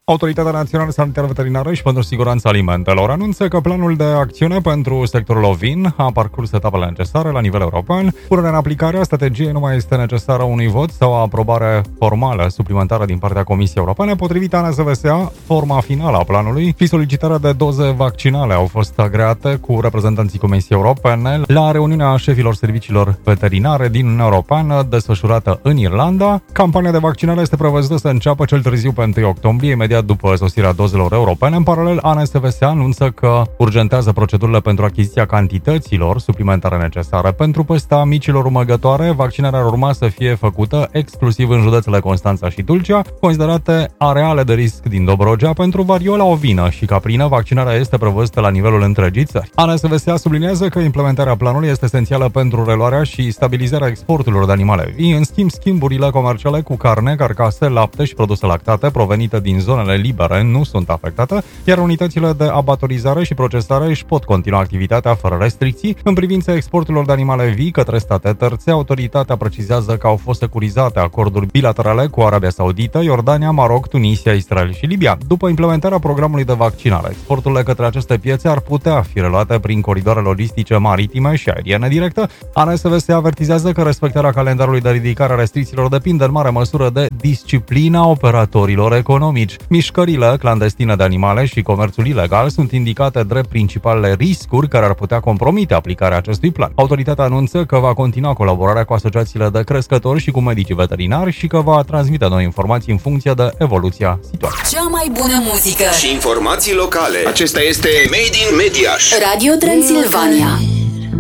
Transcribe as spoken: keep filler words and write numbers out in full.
Autoritatea Națională Sanitară Veterinară și pentru Siguranța Alimentelor anunță că planul de acțiune pentru sectorul ovin a parcurs etapele necesare la nivel european. Punerea în aplicare a strategiei nu mai este necesară unui vot sau o aprobare formală suplimentară din partea Comisiei Europene. Potrivit A N S V S A, forma finală a planului și solicitarea de doze vaccinale au fost agreate cu reprezentanții Comisiei Europene la reuniunea șefilor serviciilor veterinare din Uniunea Europeană desfășurată în Irlanda. Campania de vaccinare este prevăzută să înceapă cel târziu pe întâi octombrie, imediat după sosirea dozelor europene. În paralel, A N S V S A anunță că urgentează procedurile pentru achiziția cantităților suplimentare necesare. Pentru păsta micilor rumăgătoare, vaccinarea ar urma să fie făcută exclusiv în județele Constanța și Tulcea, considerate areale de risc din Dobrogea. Pentru variola ovină și caprină, vaccinarea este prevăzută la nivelul întregii țări. A N S V S A subliniază că implementarea planului este esențială pentru reluarea și stabilizarea exporturilor de animale vii. În schimb, schimburile comerciale cu carne, carcase, lapte și produse lactate provenite din zonele libere nu sunt afectate, iar unitățile de abatorizare și procesare își pot continua activitatea fără restricții. În privința exporturilor de animale vii către state terțe, autoritatea precizează că au fost securizate acorduri bilaterale cu Arabia Saudită, Iordania, Maroc, Tunisia, Israel și Libia. După implementarea programului de vaccinare, exporturile către aceste piețe ar putea fi reluate prin coridoare logistice maritime și aeriene directe. A N S V S A avertizează că respectarea calendarului de ridicare a restricțiilor depinde în mare măsură de disciplina operatorilor economici. Mișcările clandestine de animale și comerțul ilegal sunt indicate drept principalele riscuri care ar putea compromite aplicarea acestui plan. Autoritatea anunță că va continua colaborarea cu asociațiile de crescători și cu medicii veterinari și că va transmite noi informații în funcție de evoluția situației. Cea mai bună muzică și informații locale. Acesta este Made in Mediaș. Radio Transilvania.